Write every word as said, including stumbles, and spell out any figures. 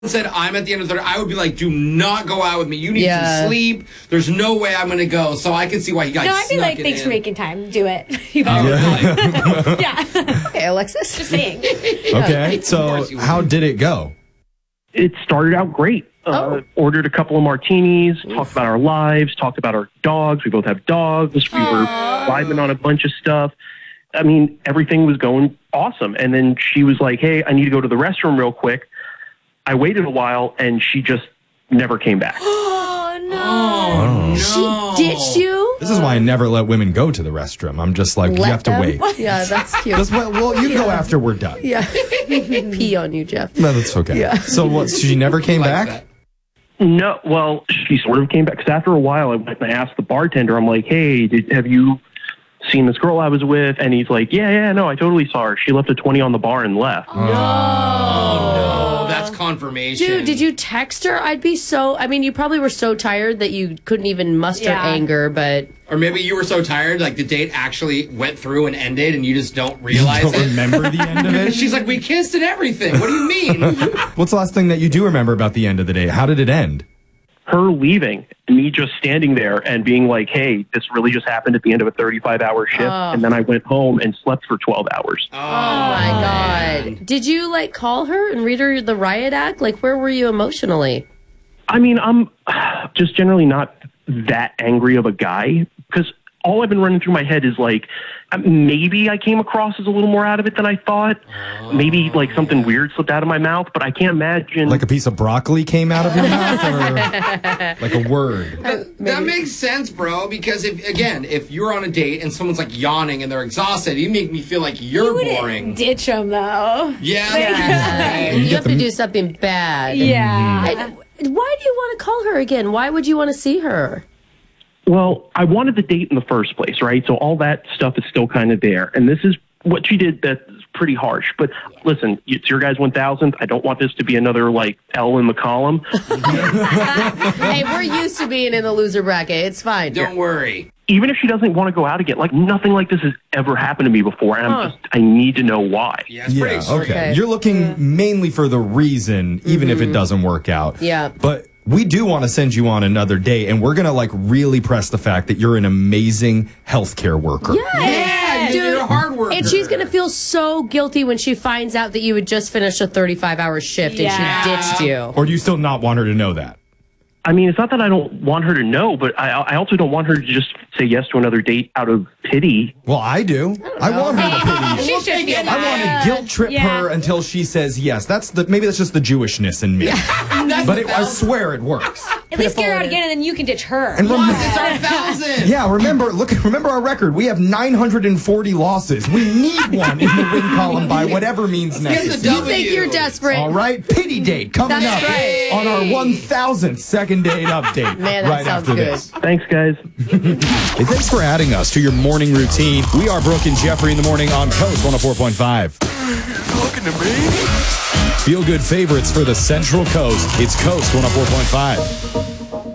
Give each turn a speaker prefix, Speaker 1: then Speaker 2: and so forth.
Speaker 1: said I'm at the end of the third, I would be like, do not go out with me. You need
Speaker 2: Yeah.
Speaker 1: some sleep. There's no way I'm going to go. So I can see why he got
Speaker 3: No, I'd be
Speaker 1: snuck
Speaker 3: like,
Speaker 1: it
Speaker 3: thanks
Speaker 1: in.
Speaker 3: for making time. Do it. You
Speaker 1: Oh,
Speaker 3: better.
Speaker 1: really?
Speaker 3: Yeah.
Speaker 2: Okay, Alexis.
Speaker 3: Just saying.
Speaker 4: Okay, so
Speaker 1: course you would.
Speaker 4: how did it go?
Speaker 5: It started out great. Uh,
Speaker 2: Oh.
Speaker 5: Ordered a couple of martinis, talked about our lives, talked about our dogs. We both have dogs. We were vibing on a bunch of stuff. I mean, everything was going awesome. And then she was like, hey, I need to go to the restroom real quick. I waited a while, and she just never came back.
Speaker 3: Oh, no.
Speaker 1: Oh,
Speaker 2: She ditched you?
Speaker 4: This is why I never let women go to the restroom. I'm just like, you
Speaker 2: Let
Speaker 4: have to
Speaker 2: them?
Speaker 4: wait.
Speaker 2: Yeah, that's cute.
Speaker 4: That's what, well, you go after we're done.
Speaker 2: Yeah. Pee on you, Jeff.
Speaker 4: No, that's okay.
Speaker 2: Yeah.
Speaker 4: So what? She never came
Speaker 1: Likes
Speaker 4: back?
Speaker 1: that.
Speaker 5: No, well, she sort of came back. Because after a while, I went and I asked the bartender, I'm like, hey, did, have you seen this girl I was with? And he's like, yeah, yeah, no, I totally saw her. She left a twenty on the bar and left.
Speaker 1: Oh, no. That's confirmation.
Speaker 2: Dude, did you text her? I'd be so... I mean, you probably were so tired that you couldn't even muster
Speaker 3: Yeah.
Speaker 2: anger, but...
Speaker 1: Or maybe you were so tired, like the date actually went through and ended, and you just don't realize
Speaker 4: Don't
Speaker 1: it.
Speaker 4: remember the end of it?
Speaker 1: She's like, we kissed and everything. What do you mean?
Speaker 4: What's the last thing that you do remember about the end of the day? How did it end?
Speaker 5: Her leaving, me just standing there and being like, hey, this really just happened at the end of a thirty-five hour shift.
Speaker 2: Oh.
Speaker 5: And then I went home and slept for twelve hours.
Speaker 1: Oh,
Speaker 2: Oh, my God. Did you, like, call her and read her the riot act? Like, where were you emotionally?
Speaker 5: I mean, I'm just generally not that angry of a guy because all I've been running through my head is like, maybe I came across as a little more out of it than I thought. Maybe like something weird slipped out of my mouth, but I can't imagine.
Speaker 4: Like a piece of broccoli came out of your mouth? Or like a word?
Speaker 1: That, that makes sense, bro, because if again, if you're on a date and someone's like yawning and they're exhausted, you make me feel like you're
Speaker 3: You
Speaker 1: boring.
Speaker 3: wouldn't ditch him, though.
Speaker 1: Yeah,
Speaker 2: Yeah. You have to do something bad.
Speaker 3: Yeah.
Speaker 2: I- why do you want to call her again? Why would you want to see her?
Speaker 5: Well, I wanted the date in the first place, right? So all that stuff is still kind of there. And this is what she did that's pretty harsh. But listen, it's your guys' one thousandth. I don't want this to be another, like, L in the column.
Speaker 2: Hey, we're used to being in the loser bracket. It's fine.
Speaker 1: Don't worry.
Speaker 5: Even if she doesn't want to go out again, like, nothing like this has ever happened to me before. And I'm
Speaker 2: Huh.
Speaker 5: just, I need to know why.
Speaker 1: Yeah, it's pretty
Speaker 4: Yeah,
Speaker 1: extreme.
Speaker 4: okay.
Speaker 2: Okay.
Speaker 4: You're looking mainly for the reason, even if it doesn't work out.
Speaker 2: Yeah.
Speaker 4: But we do want to send you on another date, and we're going to, like, really press the fact that you're an amazing healthcare worker.
Speaker 1: Yeah,
Speaker 2: Dude,
Speaker 1: you're a hard worker.
Speaker 2: And she's going to feel so guilty when she finds out that you had just finished a thirty-five hour shift
Speaker 3: Yeah.
Speaker 2: and she ditched you.
Speaker 4: Or do you still not want her to know that?
Speaker 5: I mean, it's not that I don't want her to know, but I, I also don't want her to just say yes to another date out of pity.
Speaker 4: Well, I do. I, want her to pity
Speaker 3: She
Speaker 4: you.
Speaker 3: should feel
Speaker 4: I
Speaker 3: that.
Speaker 4: want to guilt trip
Speaker 3: Yeah.
Speaker 4: her until she says yes. That's the maybe that's just the Jewishness in me.
Speaker 1: That's
Speaker 4: But
Speaker 1: the
Speaker 4: it, I
Speaker 1: thousand.
Speaker 4: swear it works.
Speaker 3: At least get her out
Speaker 2: Pitiful.
Speaker 3: again, and then you can ditch her.
Speaker 4: And remember,
Speaker 1: Plus, it's our thousand.
Speaker 4: yeah, remember, look, remember our record. We have nine hundred forty losses. We need one in the win column by whatever means
Speaker 1: Get the
Speaker 4: necessary.
Speaker 2: You think you're desperate.
Speaker 4: All right, pity date coming
Speaker 2: That's
Speaker 4: up
Speaker 2: right.
Speaker 4: on our one thousandth second date update.
Speaker 2: Man, that
Speaker 4: right
Speaker 2: sounds
Speaker 4: after
Speaker 2: good.
Speaker 4: this.
Speaker 5: Thanks, guys.
Speaker 4: Hey, thanks for adding us to your morning routine. We are Brooke and Jeffrey in the morning on Coast one oh four point five.
Speaker 6: Talking to me?
Speaker 4: Feel good favorites for the Central Coast. It's Coast one oh four point five.